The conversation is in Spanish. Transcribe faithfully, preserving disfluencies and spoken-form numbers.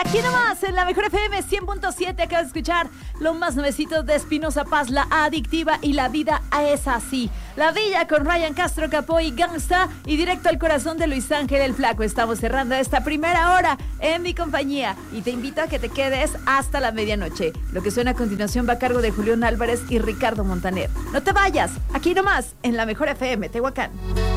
Aquí nomás, en la Mejor F M cien punto siete, acabas de escuchar lo más nuevecito de Espinoza Paz, La Adictiva y La Vida es Así. La Villa con Ryan Castro, Capó y Gangsta, y Directo al Corazón de Luis Ángel el Flaco. Estamos cerrando esta primera hora en mi compañía y te invito a que te quedes hasta la medianoche. Lo que suena a continuación va a cargo de Julián Álvarez y Ricardo Montaner. No te vayas, aquí nomás, en la Mejor F M, Tehuacán.